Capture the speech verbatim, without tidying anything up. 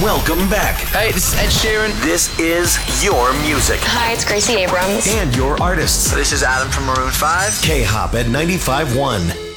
Welcome back. Hey, this is Ed Sheeran. This is your music. Hi, it's Gracie Abrams. And your artists. This is Adam from Maroon five. K-Hop at ninety-five point one.